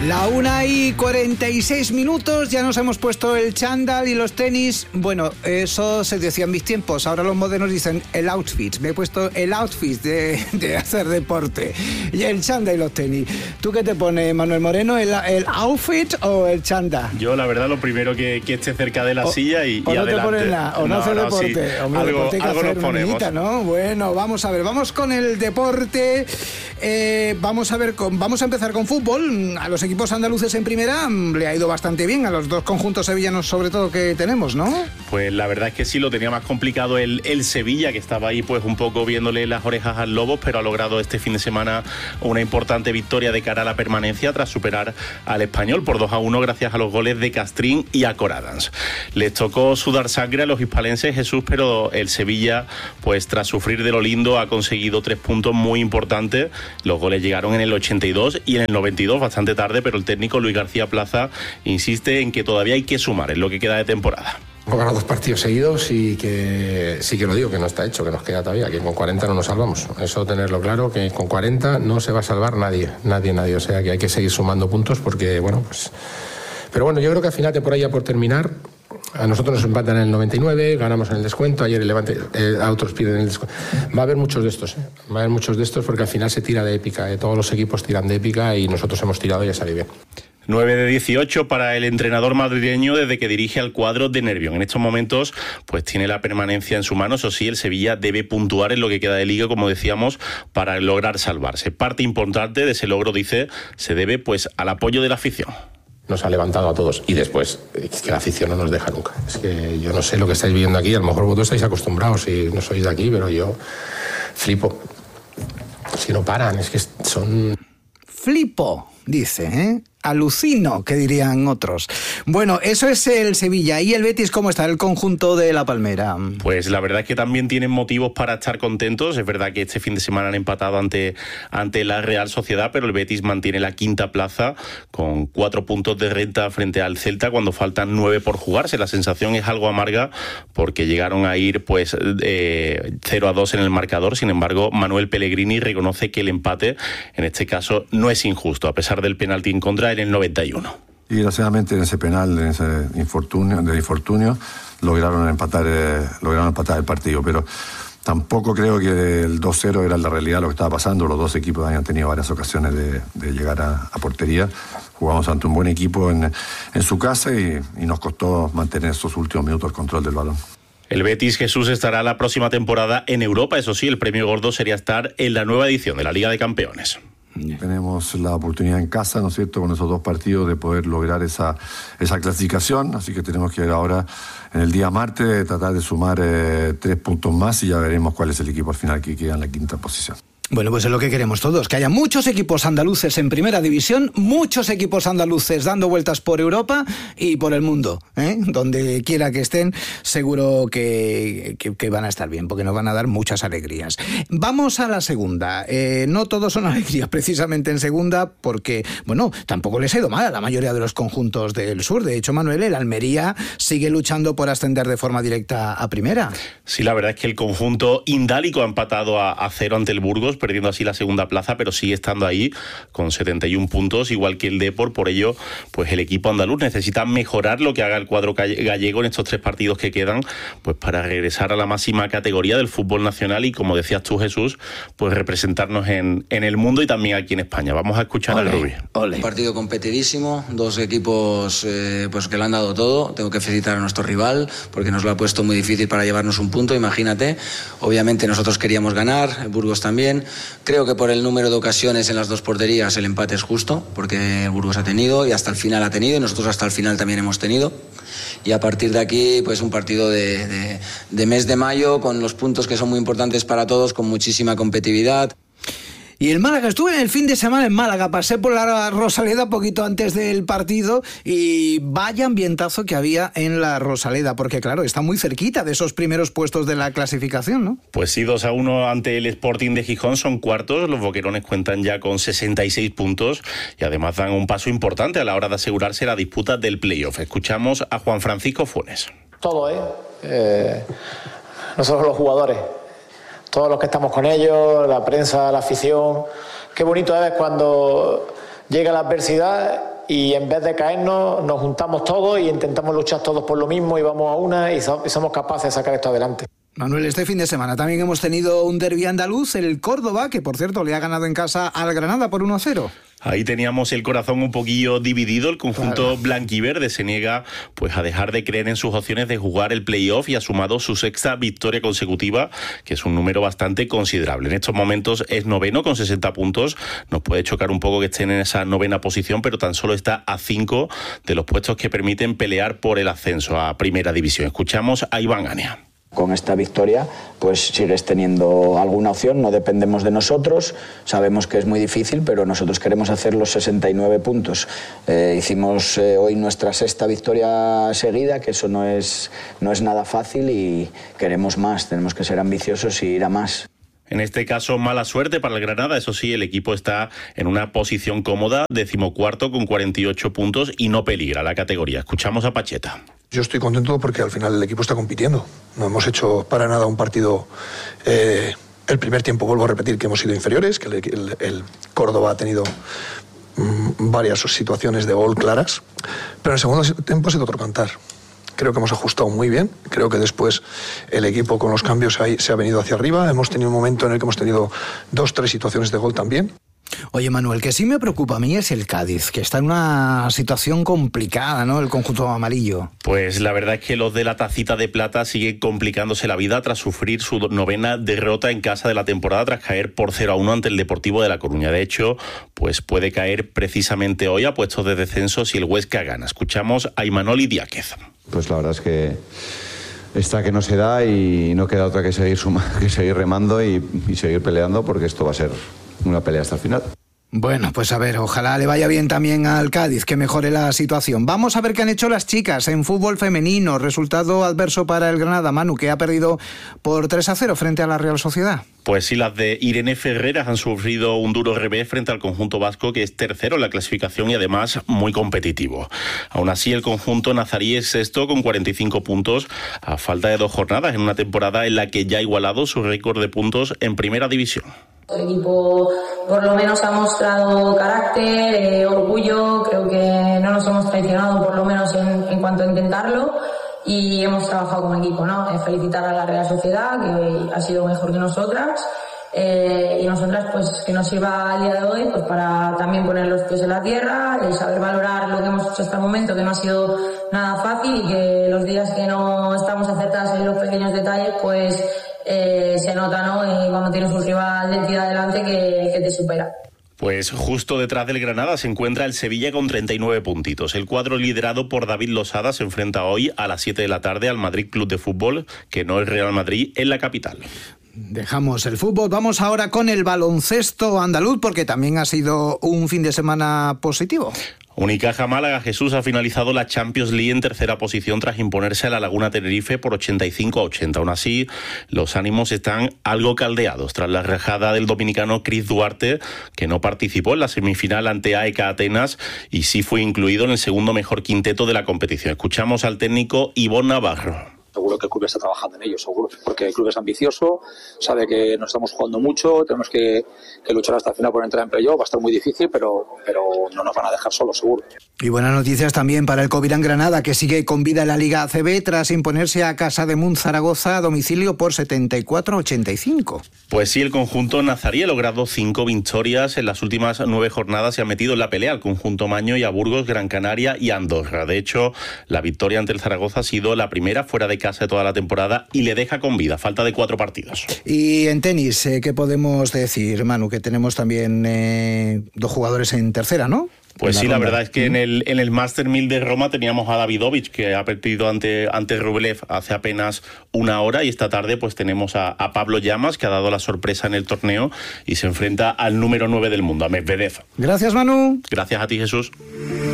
La 1:46, ya nos hemos puesto el chándal y los tenis. Bueno, eso se decía en mis tiempos. Ahora los modernos dicen el outfit. Me he puesto el outfit de hacer deporte. Y el chándal y los tenis. ¿Tú qué te pones, Manuel Moreno? ¿El outfit o el chándal? Yo, la verdad, lo primero que esté cerca de la silla y o no adelante. Te pones nada, o no hace deporte. Sí. Algo nos ponemos. Minita, ¿no? Bueno, vamos a ver. Vamos con el deporte. Vamos a empezar con fútbol. A los equipos andaluces en primera le ha ido bastante bien, a los dos conjuntos sevillanos sobre todo que tenemos, ¿no? Pues la verdad es que sí, lo tenía más complicado el Sevilla, que estaba ahí pues un poco viéndole las orejas al Lobos, pero ha logrado este fin de semana una importante victoria de cara a la permanencia tras superar al Español por 2-1 gracias a los goles de Castrín y a Coradans. Les tocó sudar sangre a los hispalenses, Jesús, pero el Sevilla, pues tras sufrir de lo lindo, ha conseguido 3 puntos muy importantes. Los goles llegaron en el 82 y en el 92, bastante tarde, pero el técnico Luis García Plaza insiste en que todavía hay que sumar en lo que queda de temporada. Hemos ganado 2 partidos seguidos y que sí que lo digo, que no está hecho, que nos queda todavía, que con 40 no nos salvamos. Eso tenerlo claro, que con 40 no se va a salvar nadie. O sea que hay que seguir sumando puntos porque, bueno, pues... Pero bueno, yo creo que al final, por ahí ya por terminar, a nosotros nos empatan en el 99, ganamos en el descuento, ayer el Levante, a otros piden el descuento. Va a haber muchos de estos, va a haber muchos de estos porque al final se tira de épica, todos los equipos tiran de épica y nosotros hemos tirado y ya salió bien. 9 de 18 para el entrenador madrileño desde que dirige al cuadro de Nervión. En estos momentos pues tiene la permanencia en su mano. Eso sí, el Sevilla debe puntuar en lo que queda de liga, como decíamos, para lograr salvarse. Parte importante de ese logro, dice, se debe pues al apoyo de la afición. Nos ha levantado a todos y después es que la afición no nos deja nunca. Es que yo no sé lo que estáis viendo aquí, a lo mejor vosotros estáis acostumbrados y no sois de aquí, pero yo flipo. Si no paran, es que son... Flipo, dice, ¿eh? Alucino, que dirían otros. Bueno, eso es el Sevilla. ¿Y el Betis cómo está, el conjunto de La Palmera? Pues la verdad es que también tienen motivos para estar contentos. Es verdad que este fin de semana han empatado ante la Real Sociedad, pero el Betis mantiene la 5ª plaza con 4 puntos de renta frente al Celta cuando faltan 9 por jugarse. La sensación es algo amarga porque llegaron a ir pues 0-2 en el marcador. Sin embargo, Manuel Pellegrini reconoce que el empate, en este caso, no es injusto, a pesar del penalti en contra en el 91. Y desgraciadamente en ese penal, en ese infortunio, lograron empatar el partido, pero tampoco creo que el 2-0 era la realidad lo que estaba pasando. Los dos equipos habían tenido varias ocasiones de llegar a portería. Jugamos ante un buen equipo en su casa y nos costó mantener esos últimos minutos el control del balón. El Betis, Jesús, estará la próxima temporada en Europa. Eso sí, el premio gordo sería estar en la nueva edición de la Liga de Campeones. Tenemos la oportunidad en casa, ¿no es cierto?, con esos 2 partidos de poder lograr esa clasificación, así que tenemos que ir ahora en el día martes, tratar de sumar 3 puntos más y ya veremos cuál es el equipo al final que queda en la 5ª posición. Bueno, pues es lo que queremos todos, que haya muchos equipos andaluces en primera división, muchos equipos andaluces dando vueltas por Europa y por el mundo, ¿eh? Donde quiera que estén, seguro que van a estar bien, porque nos van a dar muchas alegrías. Vamos a la segunda. No todos son alegrías precisamente en segunda, porque, bueno, tampoco les ha ido mal a la mayoría de los conjuntos del sur. De hecho, Manuel, el Almería sigue luchando por ascender de forma directa a primera. Sí, la verdad es que el conjunto indálico ha empatado a 0 ante el Burgos, perdiendo así la 2ª plaza, pero sigue estando ahí con 71 puntos, igual que el Depor. Por ello, pues el equipo andaluz necesita mejorar lo que haga el cuadro gallego en estos 3 partidos que quedan, pues para regresar a la máxima categoría del fútbol nacional y, como decías tú, Jesús, pues representarnos en el mundo y también aquí en España. Vamos a escuchar al Rubí. Un partido competidísimo, 2 equipos pues que lo han dado todo. Tengo que felicitar a nuestro rival porque nos lo ha puesto muy difícil para llevarnos un punto, imagínate. Obviamente nosotros queríamos ganar, el Burgos también. Creo que por el número de ocasiones en las 2 porterías el empate es justo, porque el Burgos ha tenido y hasta el final ha tenido, y nosotros hasta el final también hemos tenido. Y a partir de aquí, pues un partido de mes de mayo, con los puntos que son muy importantes para todos, con muchísima competitividad. Y el Málaga, estuve en el fin de semana en Málaga, pasé por la Rosaleda poquito antes del partido y vaya ambientazo que había en la Rosaleda, porque claro, está muy cerquita de esos primeros puestos de la clasificación, ¿no? Pues sí, 2-1 ante el Sporting de Gijón, son cuartos. Los boquerones cuentan ya con 66 puntos y además dan un paso importante a la hora de asegurarse la disputa del playoff. Escuchamos a Juan Francisco Funes. Todo, no solo los jugadores, todos los que estamos con ellos, la prensa, la afición. Qué bonito es cuando llega la adversidad y en vez de caernos nos juntamos todos y intentamos luchar todos por lo mismo y vamos a una y somos capaces de sacar esto adelante. Manuel, este fin de semana también hemos tenido un derbi andaluz, el Córdoba, que por cierto le ha ganado en casa al Granada por 1-0. Ahí teníamos el corazón un poquillo dividido. El conjunto blanquiverde se niega pues a dejar de creer en sus opciones de jugar el playoff y ha sumado su 6ª victoria consecutiva, que es un número bastante considerable. En estos momentos es noveno con 60 puntos. Nos puede chocar un poco que estén en esa 9ª posición, pero tan solo está a 5 de los puestos que permiten pelear por el ascenso a Primera División. Escuchamos a Iván Ania. Con esta victoria pues sigues teniendo alguna opción, no dependemos de nosotros, sabemos que es muy difícil, pero nosotros queremos hacer los 69 puntos. Hicimos hoy nuestra 6ª victoria seguida, que eso no es nada fácil y queremos más, tenemos que ser ambiciosos y ir a más. En este caso, mala suerte para el Granada. Eso sí, el equipo está en una posición cómoda, 14º con 48 puntos y no peligra la categoría. Escuchamos a Pacheta. Yo estoy contento porque al final el equipo está compitiendo. No hemos hecho para nada un partido... el primer tiempo, vuelvo a repetir, que hemos sido inferiores, que el Córdoba ha tenido varias situaciones de gol claras. Pero en el segundo tiempo ha sido otro cantar. Creo que hemos ajustado muy bien. Creo que después el equipo con los cambios se ha venido hacia arriba. Hemos tenido un momento en el que hemos tenido 2-3 situaciones de gol también. Oye, Manuel, que sí me preocupa a mí es el Cádiz, que está en una situación complicada, ¿no? El conjunto amarillo. Pues la verdad es que los de la tacita de plata siguen complicándose la vida tras sufrir su 9ª derrota en casa de la temporada, tras caer por 0-1 ante el Deportivo de La Coruña. De hecho, pues puede caer precisamente hoy a puestos de descenso si el Huesca gana. Escuchamos a Imanol Idiáquez. Pues la verdad es que está que no se da y no queda otra que seguir remando y seguir peleando, porque esto va a ser una pelea hasta el final. Bueno, pues a ver, ojalá le vaya bien también al Cádiz, que mejore la situación. Vamos a ver qué han hecho las chicas en fútbol femenino. Resultado adverso para el Granada, Manu, que ha perdido por 3-0 frente a la Real Sociedad. Pues sí, las de Irene Ferreras han sufrido un duro revés frente al conjunto vasco, que es tercero en la clasificación y además muy competitivo. Aún así, el conjunto nazarí es sexto con 45 puntos a falta de 2 jornadas en una temporada en la que ya ha igualado su récord de puntos en Primera División. El equipo por lo menos ha mostrado carácter, orgullo, creo que no nos hemos traicionado por lo menos en cuanto a intentarlo y hemos trabajado como equipo, ¿no? Felicitar a la Real Sociedad, que ha sido mejor que nosotras, y nosotras pues que nos sirva el día de hoy pues para también poner los pies en la tierra y saber valorar lo que hemos hecho hasta el momento, que no ha sido nada fácil y que los días que no estamos acertadas en los pequeños detalles pues se nota, ¿no? Y cuando tienes un rival de ti adelante que te supera. Pues justo detrás del Granada se encuentra el Sevilla con 39 puntitos. El cuadro liderado por David Losada se enfrenta hoy a las 7 de la tarde al Madrid Club de Fútbol, que no es Real Madrid, en la capital. Dejamos el fútbol, vamos ahora con el baloncesto andaluz, porque también ha sido un fin de semana positivo. Unicaja Málaga, Jesús, ha finalizado la Champions League en tercera posición tras imponerse a la Laguna Tenerife por 85-80. Aún así, los ánimos están algo caldeados tras la rajada del dominicano Chris Duarte, que no participó en la semifinal ante AEK Atenas y sí fue incluido en el segundo mejor quinteto de la competición. Escuchamos al técnico Ivonne Navarro. Seguro que el club está trabajando en ello, seguro, porque el club es ambicioso, sabe que nos estamos jugando mucho, tenemos que luchar hasta el final por entrar en playoff, va a estar muy difícil, pero no nos van a dejar solos, seguro. Y buenas noticias también para el Covirán Granada, que sigue con vida en la Liga ACB tras imponerse a Casa de Mun Zaragoza a domicilio por 74-85. Pues sí, el conjunto nazarí ha logrado 5 victorias en las últimas 9 jornadas y ha metido en la pelea al conjunto maño y a Burgos, Gran Canaria y Andorra. De hecho, la victoria ante el Zaragoza ha sido la primera fuera de casa de toda la temporada y le deja con vida, falta de 4 partidos. Y en tenis, ¿qué podemos decir, Manu? Que tenemos también 2 jugadores en tercera, ¿no? Pues sí, la verdad es que en el Master 1000 de Roma teníamos a Davidovich, que ha perdido ante Rublev hace apenas una hora, y esta tarde pues tenemos a Pablo Llamas, que ha dado la sorpresa en el torneo y se enfrenta al número 9 del mundo, a Medvedev. Gracias, Manu. Gracias a ti, Jesús.